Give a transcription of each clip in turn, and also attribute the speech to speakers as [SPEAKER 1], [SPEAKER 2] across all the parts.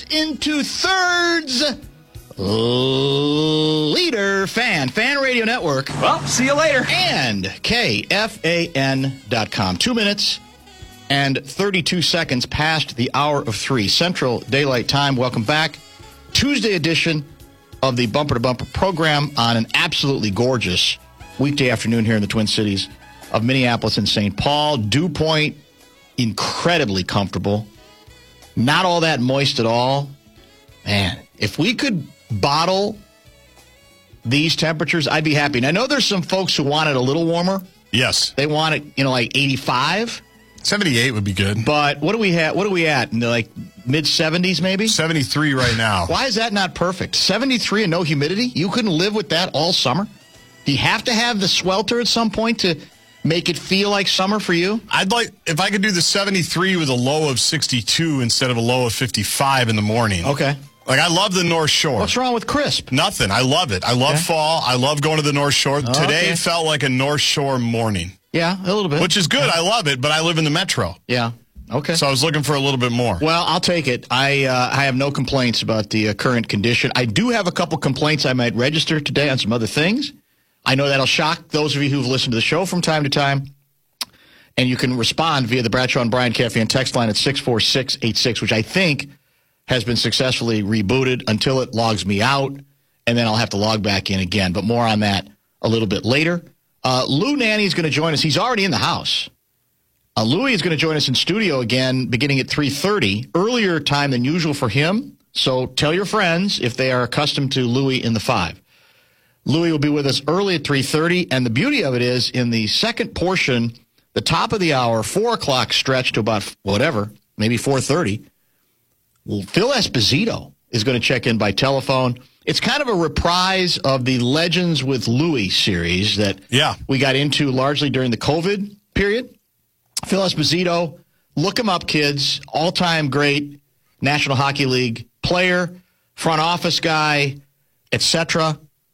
[SPEAKER 1] into thirds. Leader Fan Radio Network.
[SPEAKER 2] Well, see you later.
[SPEAKER 1] And KFAN.com. 2 minutes and 32 seconds past the hour of 3 Central Daylight Time. Welcome back. Tuesday edition of the Bumper to Bumper program on an absolutely gorgeous weekday afternoon here in the Twin Cities of Minneapolis and St. Paul. Dew point, incredibly comfortable. Not all that moist at all. Man, if we could bottle these temperatures, I'd be happy. And I know there's some folks who want it a little warmer.
[SPEAKER 3] Yes.
[SPEAKER 1] They want it, like 85.
[SPEAKER 3] 78 would be good.
[SPEAKER 1] But what do we have? What are we at? In the mid-70s maybe?
[SPEAKER 3] 73 right now.
[SPEAKER 1] Why is that not perfect? 73 and no humidity? You couldn't live with that all summer? Do you have to have the swelter at some point to make it feel like summer for you?
[SPEAKER 3] I'd like, if I could do the 73 with a low of 62 instead of a low of 55 in the morning.
[SPEAKER 1] Okay.
[SPEAKER 3] I love the North Shore.
[SPEAKER 1] What's wrong with crisp?
[SPEAKER 3] Nothing. I love it. I love fall. I love going to the North Shore. Today felt like a North Shore morning.
[SPEAKER 1] Yeah, a little bit.
[SPEAKER 3] Which is good. I love it, but I live in the metro.
[SPEAKER 1] Yeah. Okay.
[SPEAKER 3] So I was looking for a little bit more.
[SPEAKER 1] Well, I'll take it. I have no complaints about the current condition. I do have a couple complaints I might register today on some other things. I know that'll shock those of you who've listened to the show from time to time. And you can respond via the Bradshaw and Brian Cafe and text line at 64686, which I think has been successfully rebooted until it logs me out, and then I'll have to log back in again. But more on that a little bit later. Lou Nanny is going to join us. He's already in the house. Louie is going to join us in studio again beginning at 3:30, earlier time than usual for him. So tell your friends if they are accustomed to Louie in the 5. Louie will be with us early at 3:30, and the beauty of it is in the second portion, the top of the hour, 4 o'clock stretch to about whatever, maybe 4:30, Phil Esposito is going to check in by telephone. It's kind of a reprise of the Legends with Louie series that we got into largely during the COVID period. Phil Esposito, look him up, kids. All-time great National Hockey League player, front office guy, etc.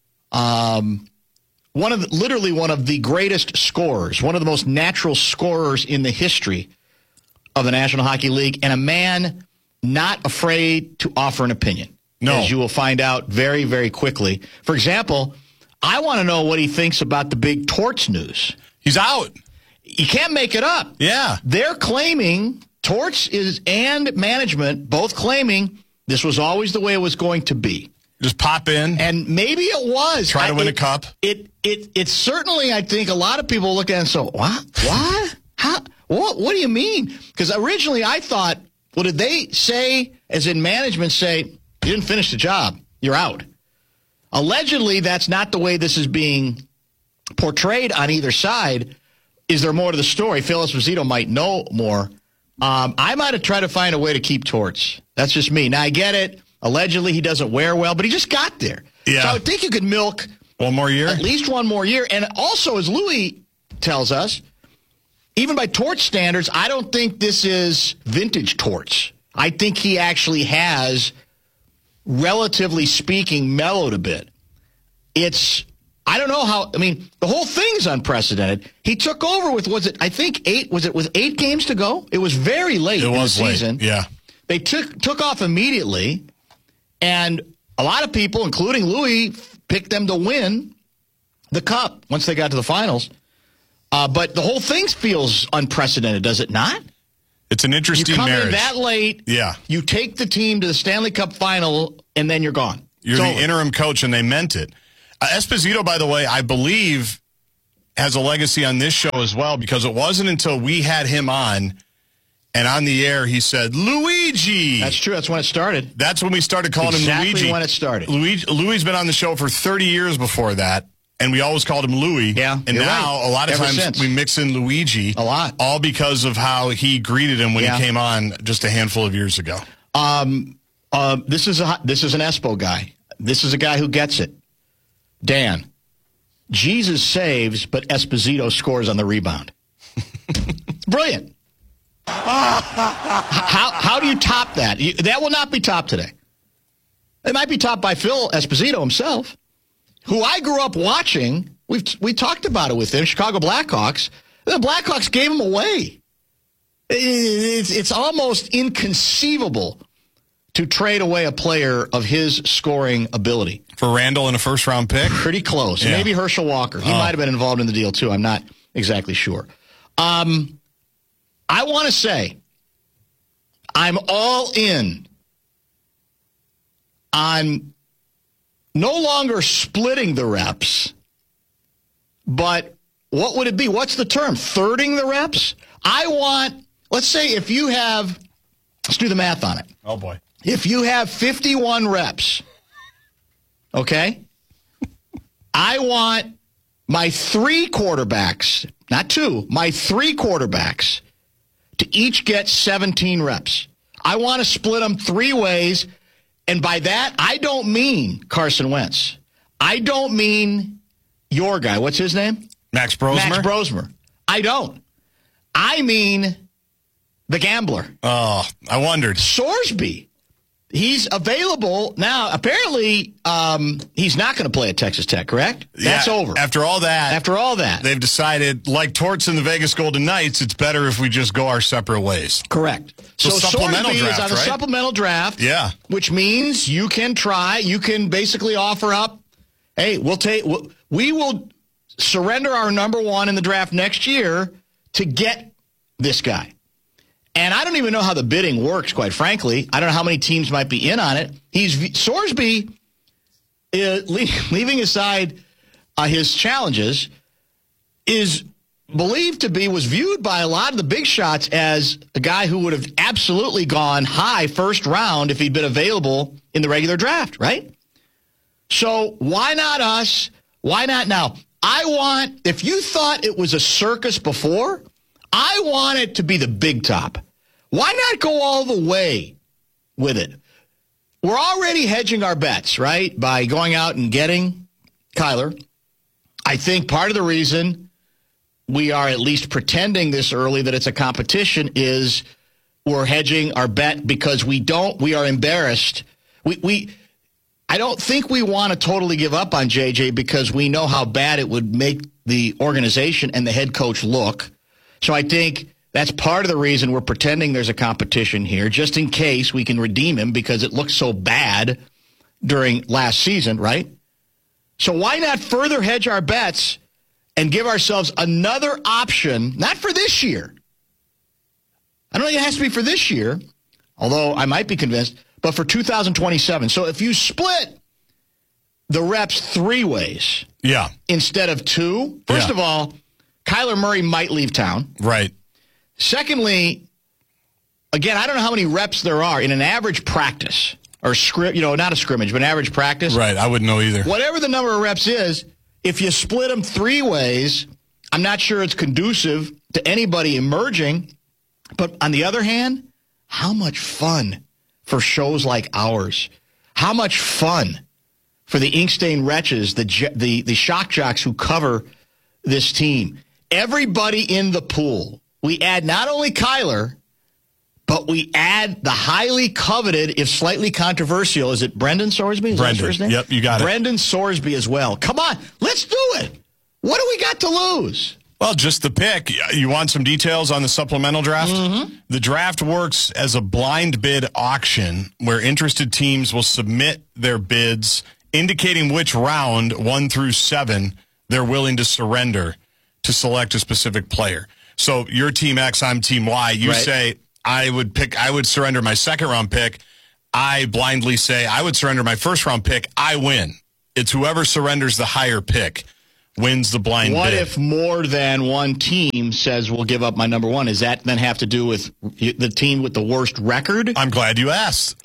[SPEAKER 1] Literally one of the greatest scorers, one of the most natural scorers in the history of the National Hockey League, and a man not afraid to offer an opinion.
[SPEAKER 3] No.
[SPEAKER 1] As you will find out very, very quickly. For example, I want to know what he thinks about the big Torts news.
[SPEAKER 3] He's out.
[SPEAKER 1] You can't make it up.
[SPEAKER 3] Yeah.
[SPEAKER 1] They're claiming, Torts and management both claiming this was always the way it was going to be.
[SPEAKER 3] Just pop in.
[SPEAKER 1] And maybe it was.
[SPEAKER 3] Try to win a cup.
[SPEAKER 1] It certainly, I think, a lot of people look at it and say, what? How? What do you mean? Because originally I thought, well, did they say, as in management say, you didn't finish the job, you're out? Allegedly, that's not the way this is being portrayed on either side. Is there more to the story? Phil Esposito might know more. I might have tried to find a way to keep Torts. That's just me. Now, I get it. Allegedly, he doesn't wear well, but he just got there.
[SPEAKER 3] Yeah.
[SPEAKER 1] So I would think you could milk
[SPEAKER 3] one more year,
[SPEAKER 1] at least one more year. And also, as Louie tells us, even by Torts standards, I don't think this is vintage Torts. I think he actually has, relatively speaking, mellowed a bit. I don't know how, the whole thing's unprecedented. He took over with, was it 8 games to go? It was very late in the season.
[SPEAKER 3] Late. Yeah.
[SPEAKER 1] They took off immediately, and a lot of people, including Louie, picked them to win the Cup once they got to the finals. But the whole thing feels unprecedented, does it not?
[SPEAKER 3] It's an interesting marriage.
[SPEAKER 1] You come in that late, you take the team to the Stanley Cup final, and then you're gone.
[SPEAKER 3] You're the interim coach, and they meant it. Esposito, by the way, I believe, has a legacy on this show as well, because it wasn't until we had him on, and on the air he said, Luigi.
[SPEAKER 1] That's true. That's when it started.
[SPEAKER 3] That's when we started calling him Luigi.
[SPEAKER 1] Exactly when it started.
[SPEAKER 3] Louie's been on the show for 30 years before that. And we always called him Louie.
[SPEAKER 1] Yeah,
[SPEAKER 3] and now, a lot of times, we mix in Luigi.
[SPEAKER 1] A lot.
[SPEAKER 3] All because of how he greeted him when he came on just a handful of years ago.
[SPEAKER 1] This is an Espo guy. This is a guy who gets it. Dan, Jesus saves, but Esposito scores on the rebound. Brilliant. How do you top that? That will not be topped today. It might be topped by Phil Esposito himself, who I grew up watching. We talked about it with him, Chicago Blackhawks. The Blackhawks gave him away. It's almost inconceivable to trade away a player of his scoring ability.
[SPEAKER 3] For Randall in a first-round pick?
[SPEAKER 1] Pretty close. Yeah. Maybe Herschel Walker. He might have been involved in the deal, too. I'm not exactly sure. I want to say I'm all in on no longer splitting the reps, but what would it be? What's the term? Thirding the reps? Let's say if you have, let's do the math on it.
[SPEAKER 3] Oh, boy.
[SPEAKER 1] If you have 51 reps, okay, I want my 3 quarterbacks, not 2, my 3 quarterbacks to each get 17 reps. I want to split them 3 ways, and by that, I don't mean Carson Wentz. I don't mean your guy. What's his name?
[SPEAKER 3] Max Brosmer?
[SPEAKER 1] Max Brosmer. I don't. I mean the gambler.
[SPEAKER 3] Oh, I wondered.
[SPEAKER 1] Sorsby. He's available now. Apparently, he's not going to play at Texas Tech, correct? That's over.
[SPEAKER 3] After all that, they've decided, like Torts and the Vegas Golden Knights, it's better if we just go our separate ways.
[SPEAKER 1] Correct. So
[SPEAKER 3] supplemental
[SPEAKER 1] Sorsby
[SPEAKER 3] draft,
[SPEAKER 1] is on the supplemental draft.
[SPEAKER 3] Yeah.
[SPEAKER 1] Which means you can basically offer up, hey, we will surrender our number 1 in the draft next year to get this guy. And I don't even know how the bidding works, quite frankly. I don't know how many teams might be in on it. Sorsby, leaving aside his challenges, is believed to be, was viewed by a lot of the big shots as a guy who would have absolutely gone high first round if he'd been available in the regular draft, right? So why not us? Why not now? If you thought it was a circus before, I want it to be the big top. Why not go all the way with it? We're already hedging our bets, right, by going out and getting Kyler. I think part of the reason we are at least pretending this early that it's a competition is we're hedging our bet because we are embarrassed. I don't think we want to totally give up on JJ because we know how bad it would make the organization and the head coach look. So I think that's part of the reason we're pretending there's a competition here, just in case we can redeem him because it looked so bad during last season, right? So why not further hedge our bets and give ourselves another option, not for this year. I don't think it has to be for this year, although I might be convinced, but for 2027. So if you split the reps 3 ways instead of 2, first of all, Kyler Murray might leave town.
[SPEAKER 3] Right.
[SPEAKER 1] Secondly, again, I don't know how many reps there are in an average practice or not a scrimmage, but an average practice.
[SPEAKER 3] Right. I wouldn't know either.
[SPEAKER 1] Whatever the number of reps is, if you split them 3 ways, I'm not sure it's conducive to anybody emerging. But on the other hand, how much fun for shows like ours? How much fun for the ink-stained wretches, the shock jocks who cover this team? Everybody in the pool. We add not only Kyler, but we add the highly coveted, if slightly controversial, is it Brendan Sorsby? Is
[SPEAKER 3] Brendan.
[SPEAKER 1] that his name?
[SPEAKER 3] Yep, you got it.
[SPEAKER 1] Brendan Sorsby as well. Come on, let's do it. What do we got to lose?
[SPEAKER 3] Well, just the pick. You want some details on the supplemental draft? Mm-hmm. The draft works as a blind bid auction where interested teams will submit their bids indicating which round, 1 through 7, they're willing to surrender to select a specific player. So you're Team X, I'm Team Y. You say, I would surrender my second-round pick. I blindly say, I would surrender my first-round pick. I win. It's whoever surrenders the higher pick wins the blind bid.
[SPEAKER 1] What if more than one team says, we'll give up my number 1? Does that then have to do with the team with the worst record?
[SPEAKER 3] I'm glad you asked.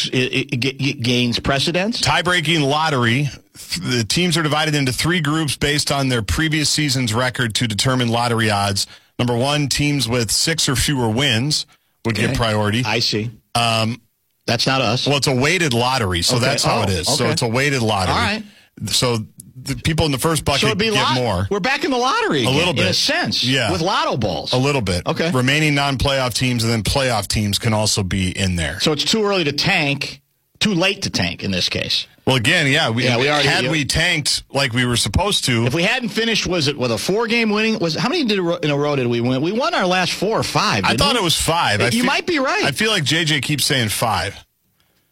[SPEAKER 1] It gains precedence?
[SPEAKER 3] Tie-breaking lottery. The teams are divided into 3 groups based on their previous season's record to determine lottery odds. Number 1, teams with 6 or fewer wins would get priority.
[SPEAKER 1] I see. That's not us.
[SPEAKER 3] Well, it's a weighted lottery, so that's how it is. Okay. So it's a weighted lottery.
[SPEAKER 1] All right.
[SPEAKER 3] So the people in the first bucket get more.
[SPEAKER 1] We're back in the lottery again,
[SPEAKER 3] a little bit.
[SPEAKER 1] In a sense, with lotto balls.
[SPEAKER 3] A little bit.
[SPEAKER 1] Okay.
[SPEAKER 3] Remaining non-playoff teams and then playoff teams can also be in there.
[SPEAKER 1] So it's too early to tank, too late to tank in this case.
[SPEAKER 3] Well, again, we tanked like we were supposed to.
[SPEAKER 1] If we hadn't finished, was it with a 4-game winning? How many in a row did we win? We won our last 4 or 5.
[SPEAKER 3] I thought it was 5.
[SPEAKER 1] You might be right.
[SPEAKER 3] I feel like JJ keeps saying 5.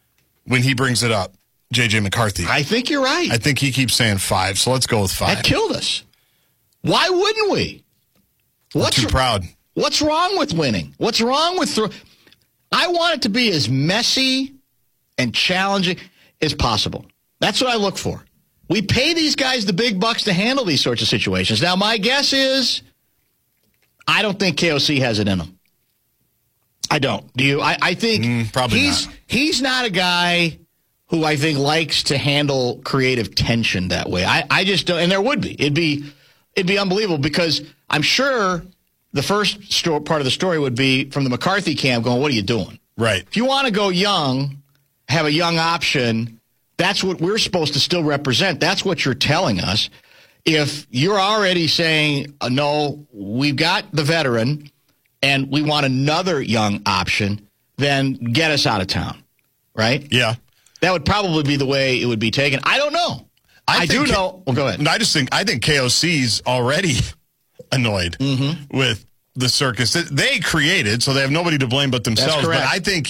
[SPEAKER 3] when he brings it up, J.J. McCarthy.
[SPEAKER 1] I think you're right.
[SPEAKER 3] I think he keeps saying 5, so let's go with 5.
[SPEAKER 1] That killed us. Why wouldn't we?
[SPEAKER 3] Too proud.
[SPEAKER 1] What's wrong with winning? What's wrong with I want it to be as messy and challenging as possible. That's what I look for. We pay these guys the big bucks to handle these sorts of situations. Now, my guess is I don't think KOC has it in him. I don't. Do you? I think
[SPEAKER 3] probably not.
[SPEAKER 1] He's not a guy who I think likes to handle creative tension that way. I just don't. And there would be. It'd be unbelievable because I'm sure the first part of the story would be from the McCarthy camp going, what are you doing?
[SPEAKER 3] Right.
[SPEAKER 1] If you want to go young, have a young option, that's what we're supposed to still represent. That's what you're telling us. If you're already saying, no, we've got the veteran and we want another young option, then get us out of town, right?
[SPEAKER 3] Yeah.
[SPEAKER 1] That would probably be the way it would be taken. I don't know. I do know. Well, go ahead.
[SPEAKER 3] I think KOC's already annoyed with the circus that they created, so they have nobody to blame but themselves.
[SPEAKER 1] That's correct.
[SPEAKER 3] But I think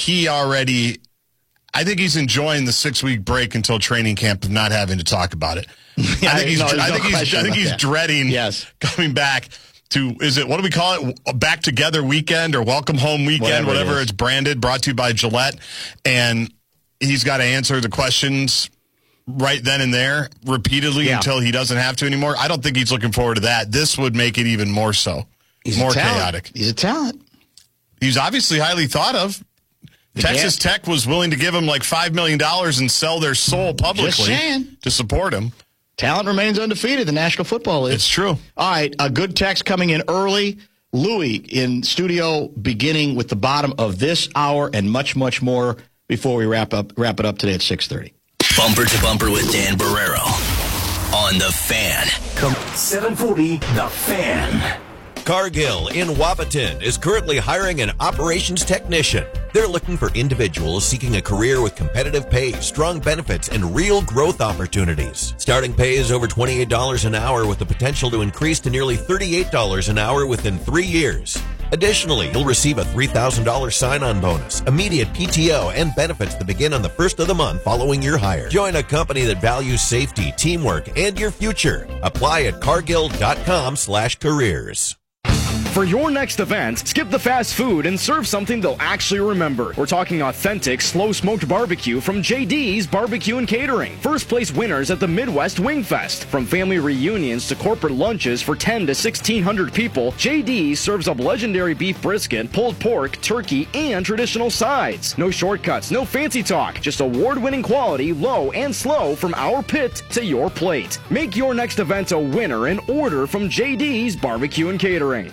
[SPEAKER 3] he's enjoying the 6-week break until training camp of not having to talk about it.
[SPEAKER 1] Yeah,
[SPEAKER 3] I think he's dreading coming back to, what do we call it? Back together weekend or welcome home weekend, whatever it's branded, brought to you by Gillette. And he's got to answer the questions right then and there repeatedly until he doesn't have to anymore. I don't think he's looking forward to that. This would make it even more so.
[SPEAKER 1] He's
[SPEAKER 3] more chaotic.
[SPEAKER 1] He's a talent.
[SPEAKER 3] He's obviously highly thought of. Texas Tech was willing to give him like $5 million and sell their soul publicly to support him.
[SPEAKER 1] Talent remains undefeated. The National Football League.
[SPEAKER 3] It's true.
[SPEAKER 1] All right, a good text coming in early. Louis in studio beginning with the bottom of this hour and much, much more before we wrap it up today at 6:30.
[SPEAKER 2] Bumper to Bumper with Dan Barrero on The Fan.
[SPEAKER 4] 740 The Fan.
[SPEAKER 5] Cargill in Wapaton is currently hiring an operations technician. They're looking for individuals seeking a career with competitive pay, strong benefits, and real growth opportunities. Starting pay is over $28 an hour with the potential to increase to nearly $38 an hour within 3 years. Additionally, you'll receive a $3,000 sign-on bonus, immediate PTO, and benefits that begin on the first of the month following your hire. Join a company that values safety, teamwork, and your future. Apply at cargill.com/careers.
[SPEAKER 6] For your next event, skip the fast food and serve something they'll actually remember. We're talking authentic, slow-smoked barbecue from JD's Barbecue and Catering. First place winners at the Midwest Wing Fest. From family reunions to corporate lunches for 10 to 1,600 people, JD's serves up legendary beef brisket, pulled pork, turkey, and traditional sides. No shortcuts, no fancy talk, just award-winning quality, low and slow from our pit to your plate. Make your next event a winner and order from JD's Barbecue and Catering.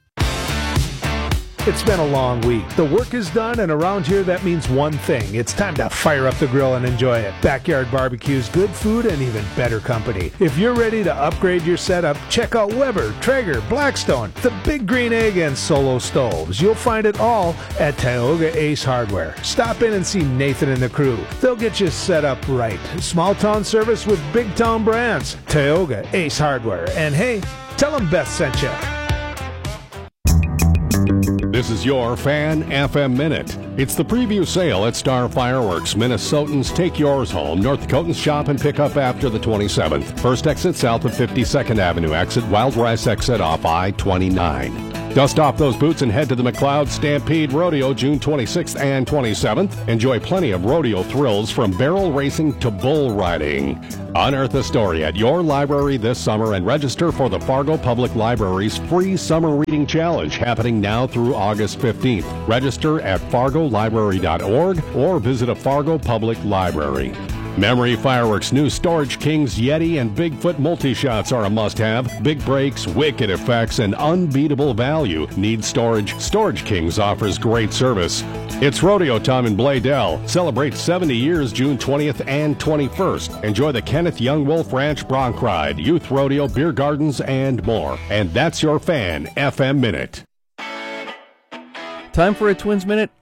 [SPEAKER 7] It's been a long week. The work is done, and around here that means one thing. It's time to fire up the grill and enjoy it. Backyard Barbecue's good food and even better company. If you're ready to upgrade your setup, check out Weber, Traeger, Blackstone, the Big Green Egg, and Solo Stoves. You'll find it all at Tioga Ace Hardware. Stop in and see Nathan and the crew. They'll get you set up right. Small town service with big town brands. Tioga Ace Hardware. And hey, tell them Beth sent you.
[SPEAKER 8] This is your Fan FM Minute. It's the preview sale at Star Fireworks. Minnesotans, take yours home. North Dakotans shop and pick up after the 27th. First exit south of 52nd Avenue exit, Wild Rice exit off I-29. Dust off those boots and head to the McLeod Stampede Rodeo June 26th and 27th. Enjoy plenty of rodeo thrills from barrel racing to bull riding. Unearth a story at your library this summer and register for the Fargo Public Library's free Summer Reading Challenge happening now through August 15th. Register at fargolibrary.org or visit a Fargo Public Library. Memory Fireworks' new Storage Kings Yeti and Bigfoot multi-shots are a must-have. Big breaks, wicked effects, and unbeatable value. Need storage? Storage Kings offers great service. It's rodeo time in Bladell. Celebrate 70 years June 20th and 21st. Enjoy the Kenneth Young Wolf Ranch Bronc Ride, Youth Rodeo, Beer Gardens, and more. And that's your Fan FM Minute.
[SPEAKER 9] Time for a Twins Minute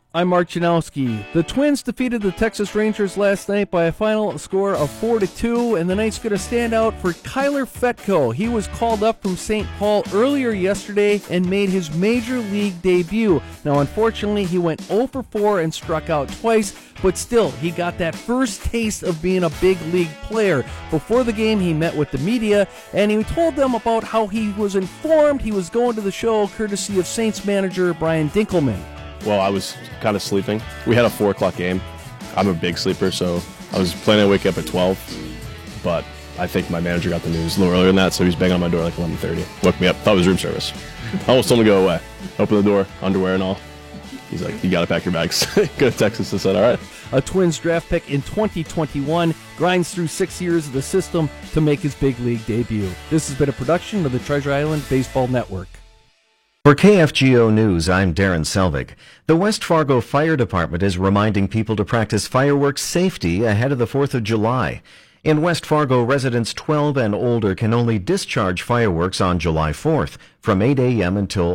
[SPEAKER 9] I'm Mark Janowski. The Twins defeated the Texas Rangers last night by a final score of 4-2, and the night's going to stand out for Kyler Fetko. He was called up from St. Paul earlier yesterday and made his Major League debut. Now, unfortunately, he went 0 for 4 and struck out twice, but still, he got that first taste of being a big league player. Before the game, he met with the media, and he told them about how he was informed he was going to the show courtesy of Saints manager Brian Dinkelman.
[SPEAKER 10] Well, I was kind of sleeping. We had a 4 o'clock game. I'm a big sleeper, so I was planning to wake up at 12, but I think my manager got the news a little earlier than that, so he was banging on my door like 11:30. Woke me up, thought it was room service. I almost told him to go away. Open the door, underwear and all. He's like, you got to pack your bags. Go to Texas. I said, all right.
[SPEAKER 9] A Twins draft pick in 2021 grinds through 6 years of the system to make his big league debut. This has been a production of the Treasure Island Baseball Network.
[SPEAKER 11] For KFGO News, I'm Darren Selvig. The West Fargo Fire Department is reminding people to practice fireworks safety ahead of the 4th of July. In West Fargo, residents 12 and older can only discharge fireworks on July 4th from 8 a.m. until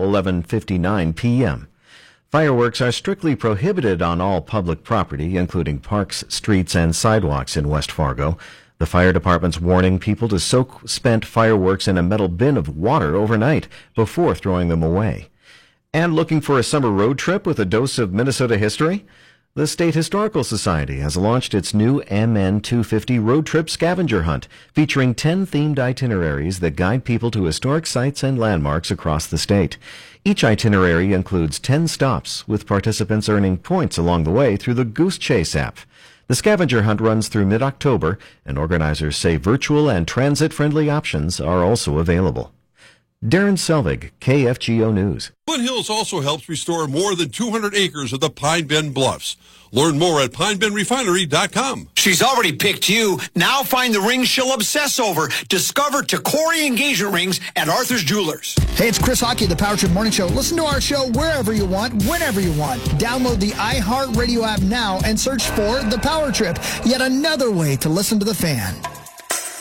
[SPEAKER 11] 11:59 p.m. Fireworks are strictly prohibited on all public property, including parks, streets, and sidewalks in West Fargo. The fire department's warning people to soak spent fireworks in a metal bin of water overnight before throwing them away. And looking for a summer road trip with a dose of Minnesota history? The State Historical Society has launched its new MN250 road trip scavenger hunt, featuring 10 themed itineraries that guide people to historic sites and landmarks across the state. Each itinerary includes 10 stops, with participants earning points along the way through the Goose Chase app. The scavenger hunt runs through mid-October, and organizers say virtual and transit-friendly options are also available. Darren Selvig, KFGO News.
[SPEAKER 12] Twin Hills also helps restore more than 200 acres of the Pine Bend Bluffs. Learn more at pinebendrefinery.com.
[SPEAKER 13] She's already picked you. Now find the ring she'll obsess over. Discover Tacori engagement rings at Arthur's Jewelers.
[SPEAKER 14] Hey, it's Chris Hockey, the Power Trip Morning Show. Listen to our show wherever you want, whenever you want. Download the iHeartRadio app now and search for The Power Trip. Yet another way to listen to the Fan.